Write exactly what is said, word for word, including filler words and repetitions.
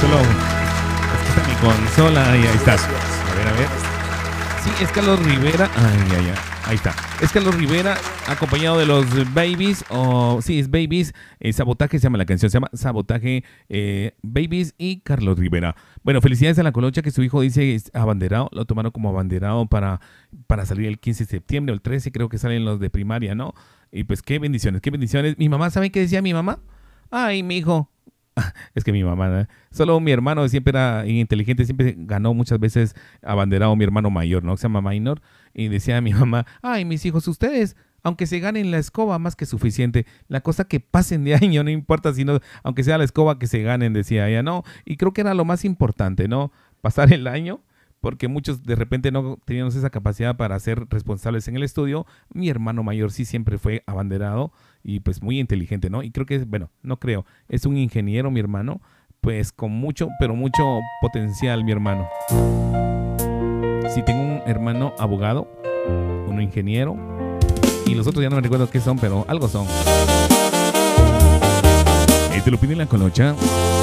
solo está mi consola y ahí está. A ver, a ver. Sí, es Carlos Rivera. Ay, ay, ay. Ahí está. Es Carlos Rivera, acompañado de los Babies, o sí, es Babies, eh, Sabotaje se llama la canción, se llama Sabotaje, eh, Babies y Carlos Rivera. Bueno, felicidades a la Colocha, que su hijo dice es abanderado, lo tomaron como abanderado para, para salir el quince de septiembre o el trece, creo que salen los de primaria, ¿no? Y pues qué bendiciones, qué bendiciones. Mi mamá, ¿saben qué decía mi mamá? Ay, mi hijo. Es que mi mamá, ¿eh? Solo mi hermano siempre era inteligente, siempre ganó muchas veces abanderado mi hermano mayor, ¿no? Se llama Minor. Y decía a mi mamá, ay, mis hijos, ustedes, aunque se ganen la escoba, más que suficiente. La cosa que pasen de año, no importa si no, aunque sea la escoba que se ganen, decía ella, ¿no? Y creo que era lo más importante, ¿no? Pasar el año, porque muchos de repente no teníamos esa capacidad para ser responsables en el estudio. Mi hermano mayor sí siempre fue abanderado y pues muy inteligente, ¿no? Y creo que, bueno, no creo, es un ingeniero mi hermano, pues con mucho, pero mucho potencial mi hermano. Sí, tengo un hermano abogado, uno ingeniero y los otros ya no me recuerdo qué son, pero algo son. Eh, te lo pide la Colocha.